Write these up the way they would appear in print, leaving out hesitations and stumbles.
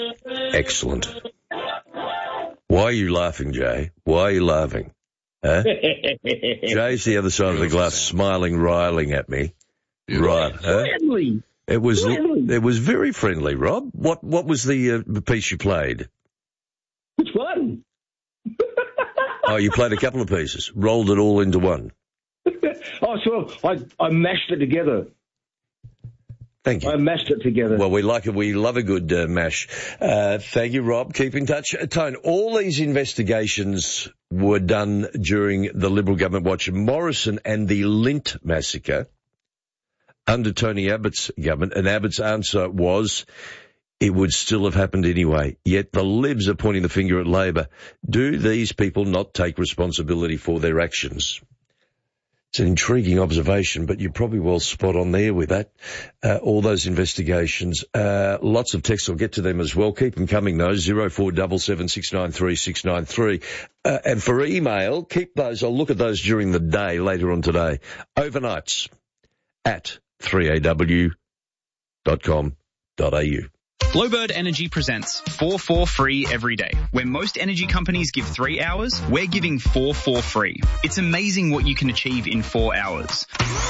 Excellent. Why are you laughing, Jay? Why are you laughing? Huh? Jay's the other side of the glass, smiling, riling at me. Right, huh? Friendly. It was very friendly, Rob. What was the piece you played? Which one? Oh, you played a couple of pieces, rolled it all into one. Oh, so I mashed it together. Thank you. I mashed it together. Well, we like it. We love a good mash. Thank you, Rob. Keep in touch. Tone, all these investigations were done during the Liberal government watch. Morrison and the Lint massacre under Tony Abbott's government, and Abbott's answer was it would still have happened anyway. Yet the Libs are pointing the finger at Labor. Do these people not take responsibility for their actions? It's an intriguing observation, but you're probably well spot on there with that. All those investigations. Lots of texts. I'll get to them as well. Keep them coming, though. 0477 693 693. And for email, keep those. I'll look at those during the day later on today. Overnights at 3aw.com.au. Glowbird Energy presents 4 for free every day. Where most energy companies give 3 hours, we're giving 4 for free. It's amazing what you can achieve in 4 hours.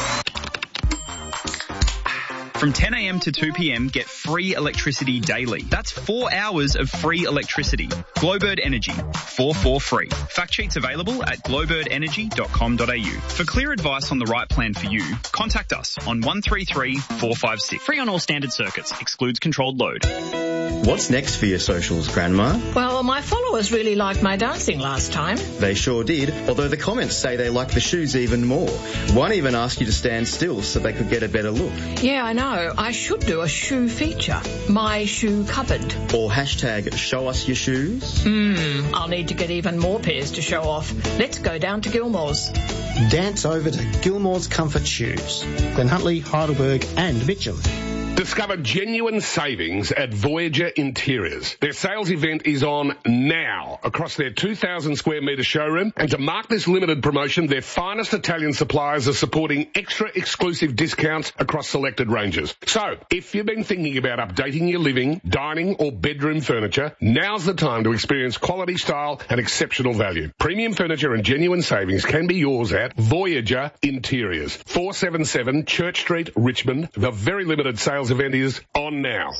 From 10 a.m. to 2 p.m, get free electricity daily. That's 4 hours of free electricity. Glowbird Energy, 4 for free. Fact sheets available at glowbirdenergy.com.au. For clear advice on the right plan for you, contact us on 133 456. Free on all standard circuits. Excludes controlled load. What's next for your socials, Grandma? Well, my followers really liked my dancing last time. They sure did, although the comments say they like the shoes even more. One even asked you to stand still so they could get a better look. Yeah, I know. I should do a shoe feature. My shoe cupboard. Or hashtag show us your shoes. I'll need to get even more pairs to show off. Let's go down to Gilmore's. Dance over to Gilmore's Comfort Shoes. Glen Huntly, Heidelberg and Mitchell. Discover genuine savings at Voyager Interiors. Their sales event is on now across their 2,000 square metre showroom. And to mark this limited promotion, their finest Italian suppliers are supporting extra exclusive discounts across selected ranges. So, if you've been thinking about updating your living, dining or bedroom furniture, now's the time to experience quality, style and exceptional value. Premium furniture and genuine savings can be yours at Voyager Interiors. 477 Church Street, Richmond. The very limited sales event is on now.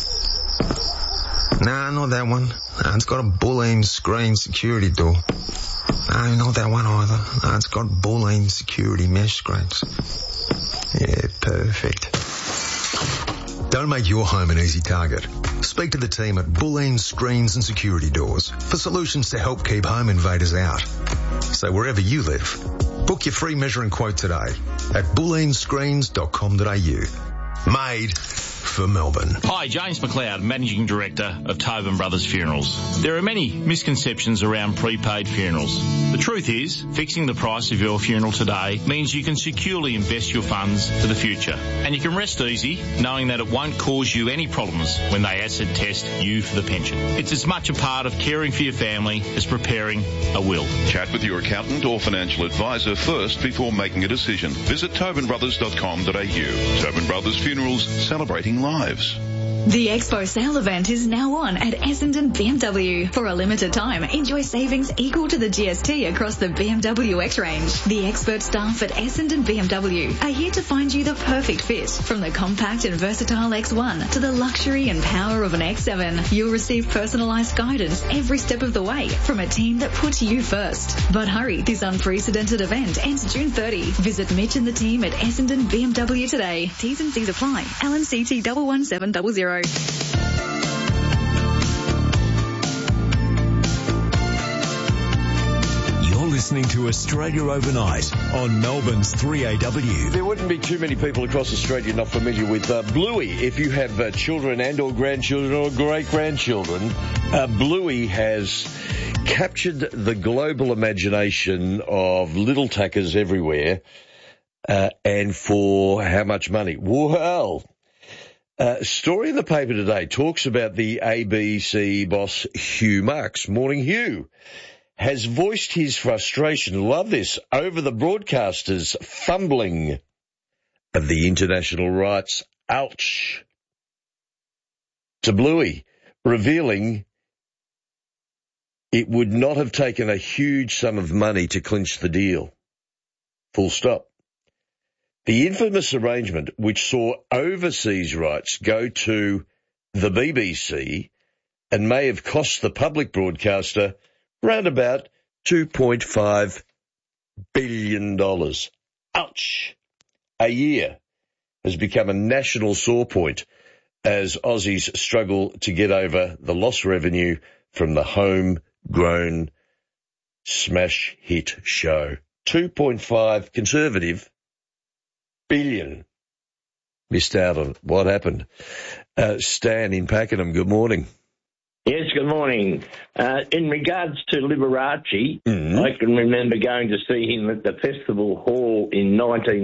Nah, not that one. Nah, it's got a Boolean screen security door. No, not that one either. Nah, it's got Boolean security mesh screens. Yeah, perfect. Don't make your home an easy target. Speak to the team at Boolean Screens and Security Doors for solutions to help keep home invaders out. So wherever you live, book your free measuring quote today at booleanscreens.com.au. Made for Melbourne. Hi, James McLeod, Managing Director of Tobin Brothers Funerals. There are many misconceptions around prepaid funerals. The truth is, fixing the price of your funeral today means you can securely invest your funds for the future. And you can rest easy knowing that it won't cause you any problems when they acid test you for the pension. It's as much a part of caring for your family as preparing a will. Chat with your accountant or financial advisor first before making a decision. Visit tobinbrothers.com.au. Tobin Brothers Funerals, celebrating lives. The Expo sale event is now on at Essendon BMW. For a limited time, enjoy savings equal to the GST across the BMW X range. The expert staff at Essendon BMW are here to find you the perfect fit. From the compact and versatile X1 to the luxury and power of an X7, you'll receive personalised guidance every step of the way from a team that puts you first. But hurry, this unprecedented event ends June 30. Visit Mitch and the team at Essendon BMW today. T's and C's apply. LNCT 11700. You're listening to Australia Overnight on Melbourne's 3AW. There wouldn't be too many people across Australia not familiar with Bluey. If you have children and or grandchildren or great-grandchildren, Bluey has captured the global imagination of little tackers everywhere. And for how much money? Well... story in the paper today talks about the ABC boss Hugh Marks. Morning, Hugh has voiced his frustration, love this, over the broadcasters' fumbling of the international rights. Ouch. To Bluey. revealing it would not have taken a huge sum of money to clinch the deal. Full stop. The infamous arrangement, which saw overseas rights go to the BBC and may have cost the public broadcaster round about $2.5 billion. Ouch! A year has become a national sore point as Aussies struggle to get over the lost revenue from the homegrown smash hit show. 2.5 conservative billion. Missed out on what happened. Stan in Pakenham, good morning. Yes, good morning. In regards to Liberace, I can remember going to see him at the Festival Hall in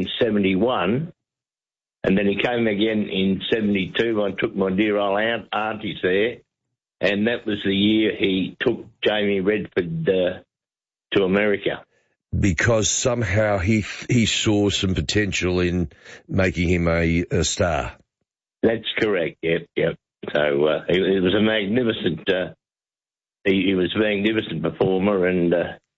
1971, and then he came again in 72. I took my dear old aunties there, and that was the year he took Jamie Redford to America. Because somehow he saw some potential in making him a star. That's correct, yep. So he was a magnificent, he was a magnificent performer, and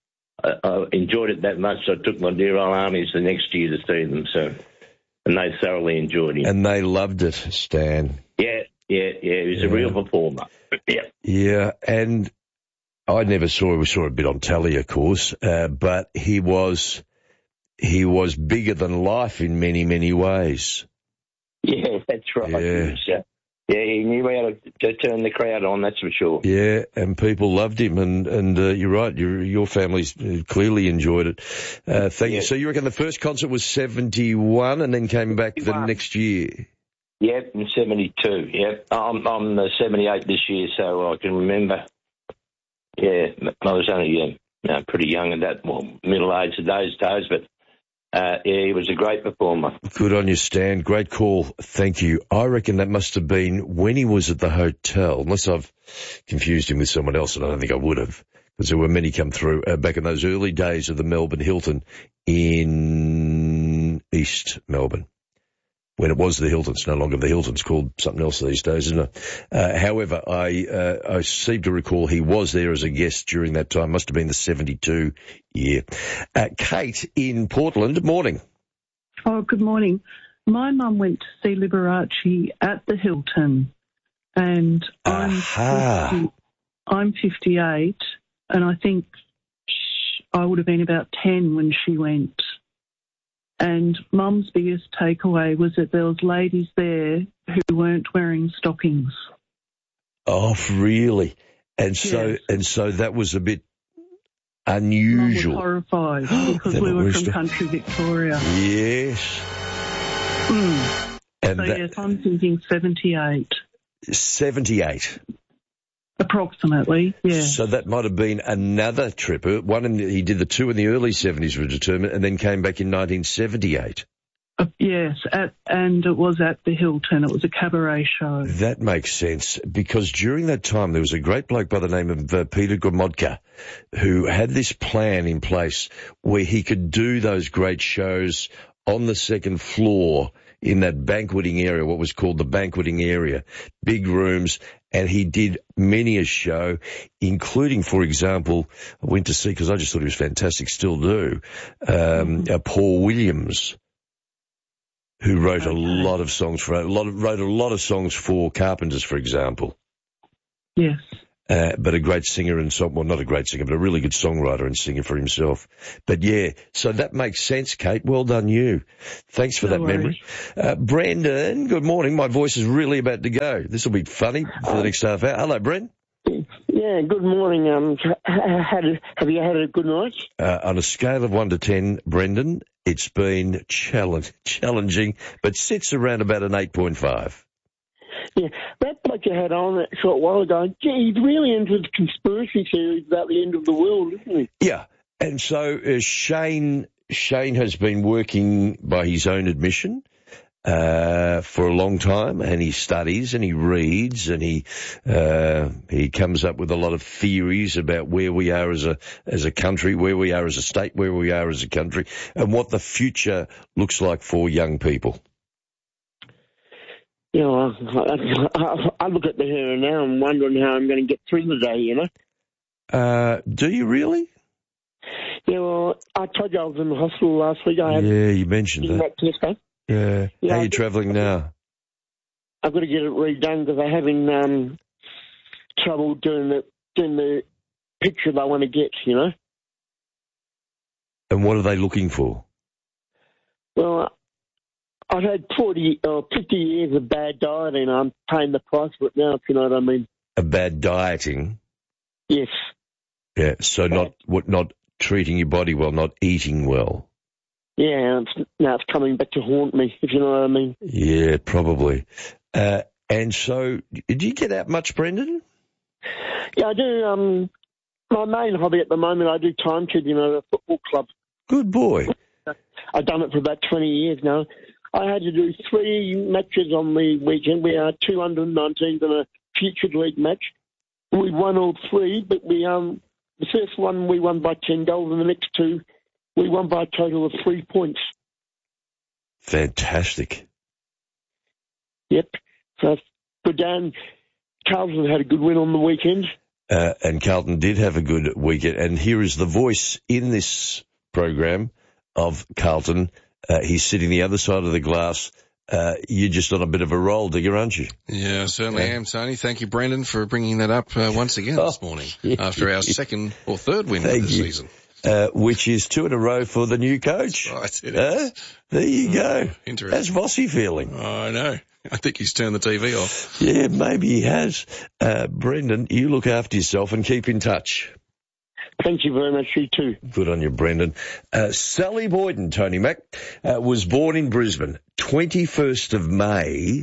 I enjoyed it that much. So I took my dear old aunties the next year to see them, and they thoroughly enjoyed him. And they loved it, Stan. Yeah, he was a real performer. Yeah, and I never saw him. We saw a bit on telly, of course, but he was bigger than life in many, many ways. Yeah, that's right. Yeah, he knew how to turn the crowd on, that's for sure. Yeah, and people loved him, and you're right, your family's clearly enjoyed it. Thank you. So you reckon the first concert was 71 and then came back the next year? Yep, in 72, yep. I'm 78 this year, so I can remember. Yeah, I was only pretty young at that, middle age of those days, but he was a great performer. Good on you, Stan. Great call. Thank you. I reckon that must have been when he was at the hotel, unless I've confused him with someone else, and I don't think I would have, because there were many come through back in those early days of the Melbourne Hilton in East Melbourne. When it was the Hilton, it's no longer the Hilton. It's called something else these days, isn't it? However, I seem to recall he was there as a guest during that time. Must have been the 72 year. Kate in Portland, morning. Oh, good morning. My mum went to see Liberace at the Hilton, and I'm 58, and I think I would have been about 10 when she went. And Mum's biggest takeaway was that there was ladies there who weren't wearing stockings. Oh, really? And so that was a bit unusual. Mum was horrified because we were from country Victoria. Yes. And yes, I'm thinking 78. 78. Approximately, yeah. So that might have been another trip. He did the two in the early 70s were determined, and then came back in 1978. Yes, and it was at the Hilton. It was a cabaret show. That makes sense, because during that time there was a great bloke by the name of Peter Gromodka who had this plan in place where he could do those great shows on the second floor in that banqueting area, what was called the banqueting area, big rooms, and he did many a show, including, for example, I went to see, because I just thought he was fantastic, still do, Paul Williams, who wrote a lot of songs wrote a lot of songs for Carpenters, for example. Yes. But a great singer and not a great singer, but a really good songwriter and singer for himself. But yeah, so that makes sense, Kate. Well done you. Thanks for that memory. Brendan, good morning. My voice is really about to go. This will be funny for the next half hour. Hello, Bren. Yeah, good morning. Have you had a good night? On a scale of 1 to 10, Brendan, it's been challenging, but sits around about an 8.5. Yeah, that bloke you had on a short while ago, he's really into the conspiracy theories about the end of the world, isn't he? Yeah, and so Shane has been working by his own admission for a long time, and he studies and he reads and he comes up with a lot of theories about where we are as a country, where we are as a state, where we are as a country, and what the future looks like for young people. You know, I look at the here and now and wondering how I'm going to get through the day, you know. Do you really? Yeah, well, I told you I was in the hospital last week. You mentioned that. Test. Yeah. How are you travelling now? I've got to get it redone because I'm having trouble doing the picture that I want to get, you know. And what are they looking for? Well, I've had 40 or 50 years of bad dieting. I'm paying the price for it now, if you know what I mean. A bad dieting? Yes. Yeah, so not treating your body well, not eating well. Yeah, now it's coming back to haunt me, if you know what I mean. Yeah, probably. And so, do you get out much, Brendan? Yeah, I do. My main hobby at the moment, I do time keeping at a football club. Good boy. I've done it for about 20 years now. I had to do 3 matches on the weekend. We are 2 under-19s in a Future League match. We won all 3, but the first one we won by 10 goals, and the next 2 we won by a total of 3 points. Fantastic. Yep. So, good Dan. Carlton had a good win on the weekend. And Carlton did have a good weekend. And here is the voice in this program of Carlton. He's sitting the other side of the glass. You're just on a bit of a roll, Digger, aren't you? Yeah, I certainly am, Tony. Thank you, Brendan, for bringing that up once again this morning after our second or third win of the season. Which is 2 in a row for the new coach. That's right, it is. There you go. Interesting. How's Vossi feeling? Oh, I know. I think he's turned the TV off. Yeah, maybe he has. Brendan, you look after yourself and keep in touch. Thank you very much, you too. Good on you, Brendan. Sally Boyden, Tony Mac, was born in Brisbane, 21st of May,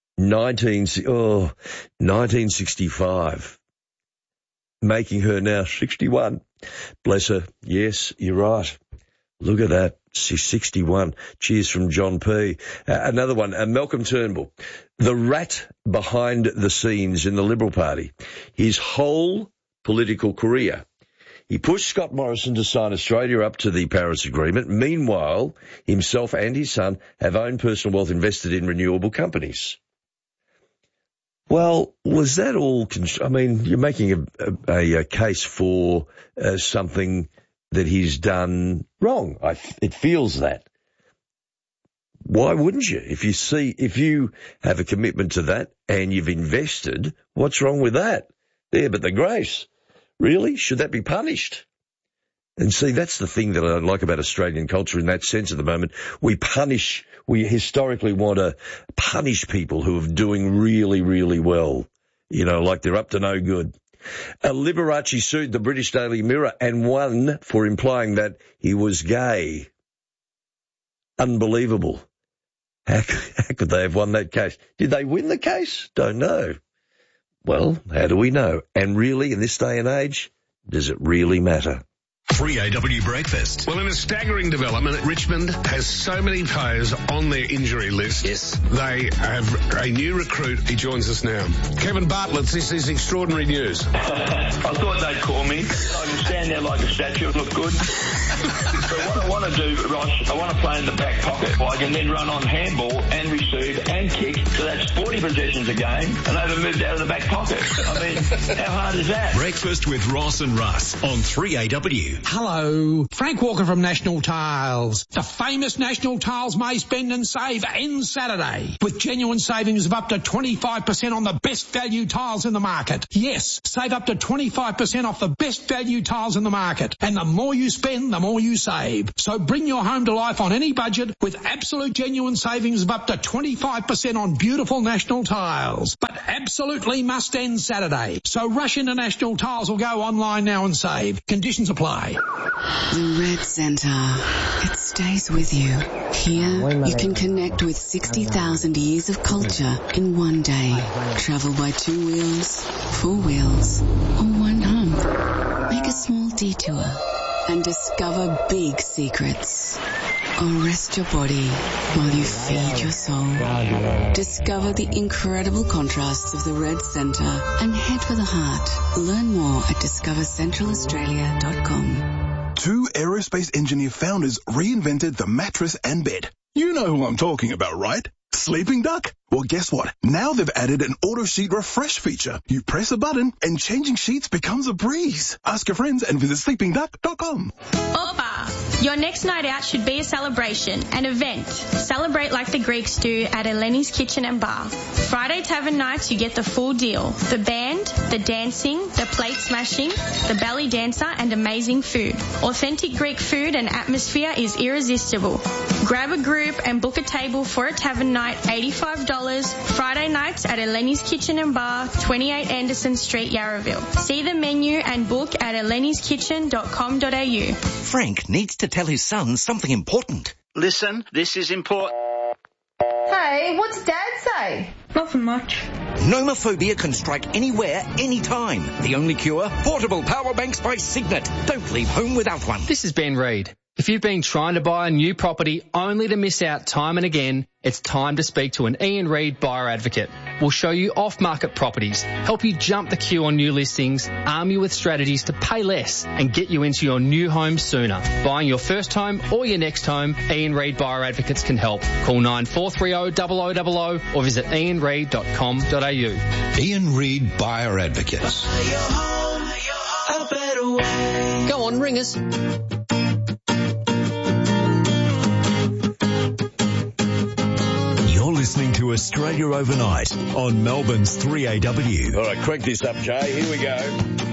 1965, making her now 61. Bless her. Yes, you're right. Look at that. She's 61. Cheers from John P. Another one, Malcolm Turnbull, the rat behind the scenes in the Liberal Party. His whole political career, he pushed Scott Morrison to sign Australia up to the Paris Agreement. Meanwhile, himself and his son have owned personal wealth invested in renewable companies. Well, was that all? I mean, you're making a case for something that he's done wrong. It feels that. Why wouldn't you? If you have a commitment to that and you've invested, what's wrong with that? There, but the grace. Really? Should that be punished? And see, that's the thing that I like about Australian culture in that sense at the moment. We historically want to punish people who are doing really, really well. You know, like they're up to no good. Liberace sued the British Daily Mirror and won for implying that he was gay. Unbelievable. How could they have won that case? Did they win the case? Don't know. Well, how do we know? And really, in this day and age, does it really matter? 3AW Breakfast. Well, in a staggering development, Richmond has so many players on their injury list. Yes. They have a new recruit. He joins us now. Kevin Bartlett, this is extraordinary news. I thought they'd call me. I can stand there like a statue. It look good. But what I want to do, Ross, I want to play in the back pocket. I can then run on handball and receive and kick. So that's 40 possessions a game, and they've moved out of the back pocket. I mean, how hard is that? Breakfast with Ross and Russ on 3AW. Hello, Frank Walker from National Tiles. The famous National Tiles May Spend and Save ends Saturday with genuine savings of up to 25% on the best value tiles in the market. Yes, save up to 25% off the best value tiles in the market. And the more you spend, the more you save. So bring your home to life on any budget with absolute genuine savings of up to 25% on beautiful National Tiles. But absolutely must end Saturday. So rush into National Tiles or go online now and save. Conditions apply. The Red Centre. It stays with you. Here, you can connect with 60,000 years of culture in one day. Travel by 2 wheels, 4 wheels, or one hump. Make a small detour and discover big secrets. Or rest your body while you feed your soul. Discover the incredible contrasts of the Red Centre and head for the heart. Learn more at discovercentralaustralia.com. 2 aerospace engineer founders reinvented the mattress and bed. You know who I'm talking about, right? Sleeping Duck? Well, guess what? Now they've added an auto sheet refresh feature. You press a button and changing sheets becomes a breeze. Ask your friends and visit sleepingduck.com. Opa! Your next night out should be a celebration, an event. Celebrate like the Greeks do at Eleni's Kitchen and Bar. Friday Tavern nights, you get the full deal. The band, the dancing, the plate smashing, the belly dancer, and amazing food. Authentic Greek food and atmosphere is irresistible. Grab a group and book a table for a tavern night, $85. Friday nights at Eleni's Kitchen and Bar, 28 Anderson Street, Yarraville. See the menu and book at eleniskitchen.com.au. Frank needs to tell his son something important. Listen, this is important. Hey, what's Dad say? Nothing much. Nomophobia can strike anywhere, anytime. The only cure? Portable power banks by Signet. Don't leave home without one. This is Ben Reid. If you've been trying to buy a new property only to miss out time and again, it's time to speak to an Ian Reid buyer advocate. We'll show you off-market properties, help you jump the queue on new listings, arm you with strategies to pay less and get you into your new home sooner. Buying your first home or your next home, Ian Reid buyer advocates can help. Call 9430 0000 or visit ianreid.com.au. Ian Reid buyer advocates. Go on, ring us. Listening to Australia Overnight on Melbourne's 3AW. All right, crank this up, Jay. Here we go.